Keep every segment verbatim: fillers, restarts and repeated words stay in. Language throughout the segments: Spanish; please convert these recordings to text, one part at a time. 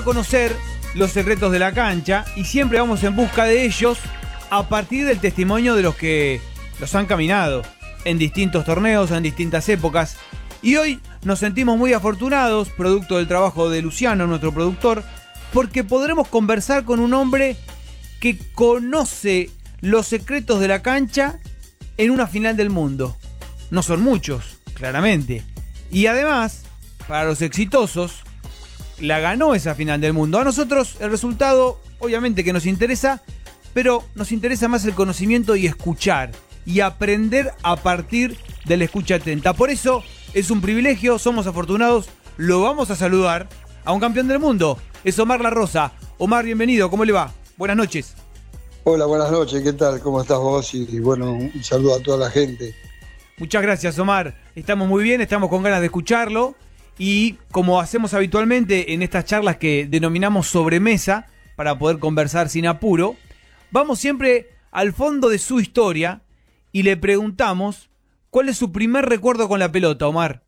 Conocer los secretos de la cancha y siempre vamos en busca de ellos a partir del testimonio de los que los han caminado en distintos torneos, en distintas épocas. Y hoy nos sentimos muy afortunados, producto del trabajo de Luciano, nuestro productor, porque podremos conversar con un hombre que conoce los secretos de la cancha en una final del mundo. No son muchos, claramente. Y además, para los exitosos, la ganó esa final del mundo. A nosotros el resultado, obviamente que nos interesa, pero nos interesa más el conocimiento y escuchar, y aprender a partir de la escucha atenta. Por eso es un privilegio, somos afortunados, lo vamos a saludar a un campeón del mundo. Es Omar La Rosa. Omar, bienvenido, ¿cómo le va? Buenas noches. Hola, buenas noches, ¿qué tal? ¿Cómo estás vos? Y, y bueno, un saludo a toda la gente. Muchas gracias, Omar. Estamos muy bien, estamos con ganas de escucharlo. Y como hacemos habitualmente en estas charlas que denominamos sobremesa, para poder conversar sin apuro, vamos siempre al fondo de su historia y le preguntamos cuál es su primer recuerdo con la pelota, Omar.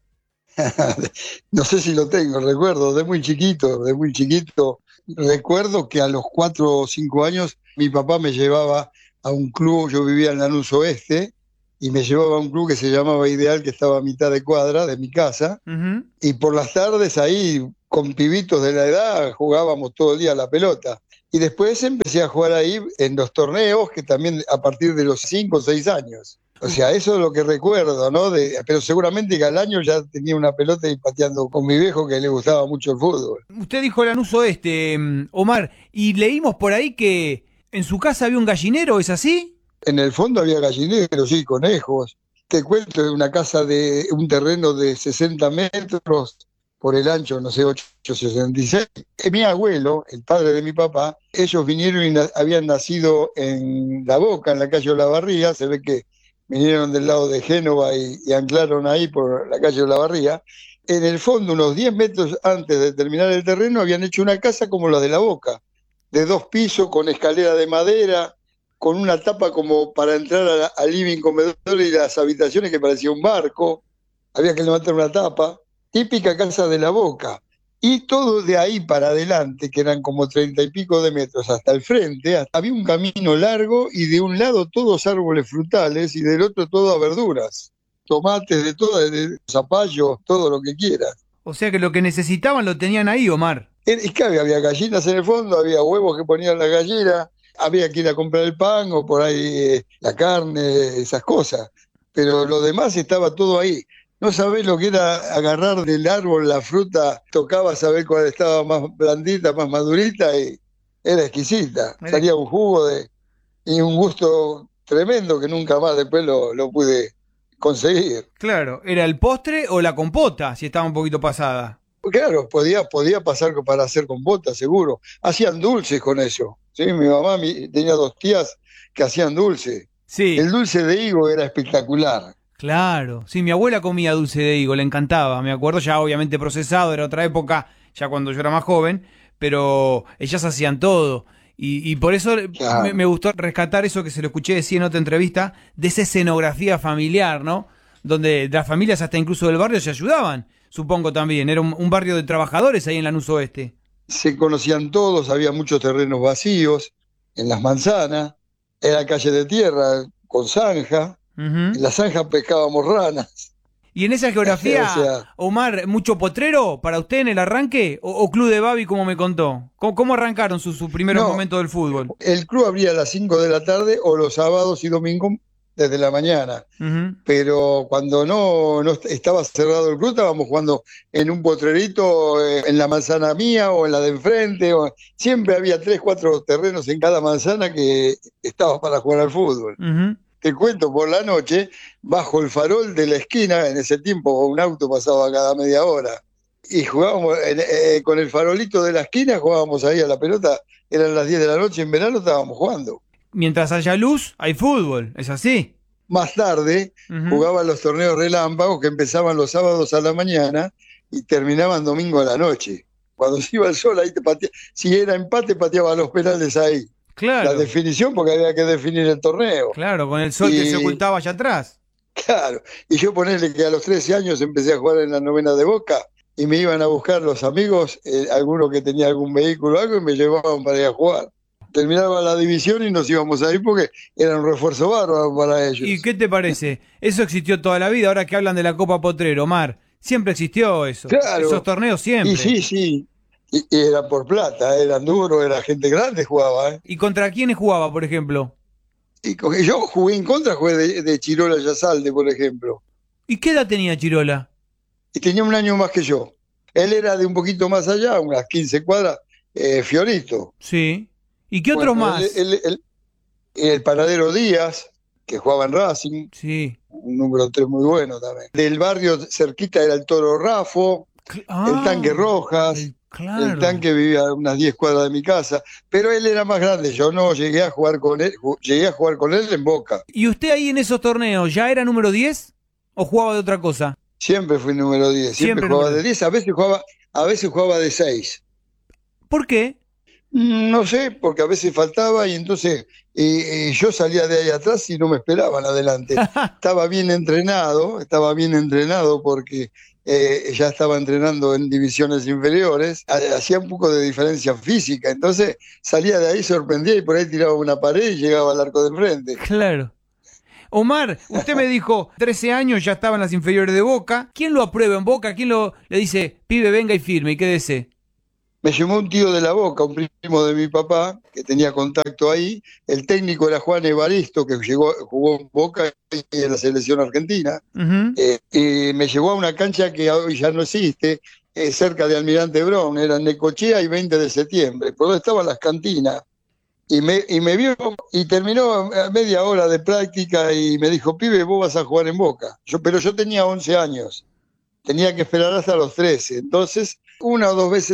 No sé si lo tengo, recuerdo, de muy chiquito, de muy chiquito. Recuerdo que a los cuatro o cinco años mi papá me llevaba a un club, yo vivía en Lanús Oeste, y me llevaba a un club que se llamaba Ideal, que estaba a mitad de cuadra de mi casa, uh-huh. Y por las tardes ahí, con pibitos de la edad, jugábamos todo el día a la pelota. Y después empecé a jugar ahí en los torneos, que también a partir de los cinco o seis años. O sea, eso es lo que recuerdo, ¿no? De, pero seguramente que al año ya tenía una pelota y pateando con mi viejo, que le gustaba mucho el fútbol. Usted dijo Lanús Oeste, Omar, y leímos por ahí que en su casa había un gallinero, ¿es así? En el fondo había gallineros, sí, conejos. Te cuento, de una casa de un terreno de sesenta metros por el ancho, no sé, ocho sesenta y seis. Mi abuelo, el padre de mi papá, ellos vinieron y na- habían nacido en La Boca, en la calle Olavarría. Se ve que vinieron del lado de Génova y, y anclaron ahí por la calle Olavarría. En el fondo, unos diez metros antes de terminar el terreno, habían hecho una casa como la de La Boca, de dos pisos, con escalera de madera, con una tapa como para entrar al living, comedor y las habitaciones, que parecía un barco. Había que levantar una tapa. Típica casa de La Boca. Y todo de ahí para adelante, que eran como treinta y pico de metros, hasta el frente, hasta había un camino largo, y de un lado todos árboles frutales y del otro todo verduras. Tomates, de todo, de zapallos, todo lo que quieras. O sea que lo que necesitaban lo tenían ahí, Omar. Es que había, había gallinas en el fondo, había huevos que ponían las gallinas. Había que ir a comprar el pan o por ahí eh, la carne, esas cosas. Pero lo demás estaba todo ahí. No sabés lo que era agarrar del árbol la fruta, tocaba saber cuál estaba más blandita, más madurita, y era exquisita. Era... Salía un jugo de y un gusto tremendo que nunca más después lo, lo pude conseguir. Claro, ¿era el postre o la compota, si estaba un poquito pasada? Claro, podía, podía pasar para hacer compota, seguro. Hacían dulces con eso. ¿Sí? Mi mamá mi, tenía dos tías que hacían dulce. Sí. El dulce de higo era espectacular. Claro, sí, mi abuela comía dulce de higo, le encantaba. Me acuerdo, ya obviamente procesado, era otra época, ya cuando yo era más joven, pero ellas hacían todo. Y, y por eso claro. me, me gustó rescatar eso que se lo escuché decir en otra entrevista, de esa escenografía familiar, ¿no? Donde las familias hasta incluso del barrio se ayudaban. Supongo también, era un, un barrio de trabajadores ahí en Lanús Oeste. Se conocían todos, había muchos terrenos vacíos, en las manzanas, era calle de tierra, con zanja, uh-huh. En la zanja pescábamos ranas. ¿Y en esa geografía, o sea, Omar, mucho potrero para usted en el arranque? ¿O, o club de Babi, como me contó? ¿Cómo, cómo arrancaron sus su primeros no, momentos del fútbol? El club abría a las cinco de la tarde o los sábados y domingos desde la mañana, uh-huh. Pero cuando no, no estaba cerrado el club, estábamos jugando en un potrerito, eh, en la manzana mía o en la de enfrente, o, siempre había tres, cuatro terrenos en cada manzana que estaba para jugar al fútbol. Uh-huh. Te cuento, por la noche, bajo el farol de la esquina, en ese tiempo un auto pasaba cada media hora, y jugábamos en, eh, con el farolito de la esquina, jugábamos ahí a la pelota, eran las diez de la noche, en verano estábamos jugando. Mientras haya luz, hay fútbol, ¿es así? Más tarde, uh-huh. Jugaban los torneos relámpagos que empezaban los sábados a la mañana y terminaban domingo a la noche. Cuando se iba el sol, ahí te pateaba. Si era empate, pateaba los penales ahí. Claro. La definición, porque había que definir el torneo. Claro, con el sol y... que se ocultaba allá atrás. Claro. Y yo ponerle que a los trece años empecé a jugar en la novena de Boca. y me iban a buscar los amigos, eh, alguno que tenía algún vehículo o algo, y me llevaban para ir a jugar. Terminaba la división y nos íbamos a ir porque era un refuerzo bárbaro para ¿Y ellos. qué te parece? Eso existió toda la vida, ahora que hablan de la Copa Potrero, Omar. Siempre existió eso. Esos Claro, torneos y siempre. sí, sí, y, y era por plata, eran duros, era gente grande jugaba, ¿eh? ¿Y contra quiénes jugaba, por ejemplo? Y co- yo jugué en contra, jugué de, de Chirola Yasalde, por ejemplo, ¿Y qué edad tenía Chirola? y tenía un año más que yo. Él era de un poquito más allá, unas quince cuadras, eh, Fiorito. Sí. ¿Y qué otros Bueno, él, más? él- él- el Panadero Díaz, que jugaba en Racing, Sí. un número tres muy bueno también. Del barrio cerquita era el Toro Rafo, Cl- el Tanque ah, Rojas, el, el claro. Tanque vivía a unas diez cuadras de mi casa, pero él era más grande, yo no llegué a jugar con él, ju- llegué a jugar con él en Boca. ¿Y usted ahí en esos torneos ya era número diez o jugaba de otra cosa? Siempre fui número diez, siempre Siempre jugaba número de diez. diez, a veces jugaba, a veces jugaba de seis. ¿Por qué? Mm, No sé, porque a veces faltaba y entonces eh, eh, yo salía de ahí atrás y no me esperaban adelante. Estaba bien entrenado, estaba bien entrenado porque eh, ya estaba entrenando en divisiones inferiores, ha- hacía un poco de diferencia física, entonces salía de ahí, sorprendía y por ahí tiraba una pared y llegaba al arco del frente. Claro. Omar, usted me dijo, trece años, ya estaba en las inferiores de Boca. ¿Quién lo aprueba en Boca? ¿Quién lo le dice, pibe, venga y firme y quédese? Me llamó un tío de la Boca, un primo de mi papá, que tenía contacto ahí. El técnico era Juan Evaristo, que llegó, jugó en Boca y en la selección argentina. Ujú. Eh, y me llevó a una cancha que hoy ya no existe, eh, cerca de Almirante Brown, era en Necochea y veinte de septiembre, por donde estaban las cantinas. Y me, y me vio y terminó a media hora de práctica y me dijo, pibe, vos vas a jugar en Boca. Yo, pero yo tenía once años, tenía que esperar hasta los trece. Entonces, una o dos veces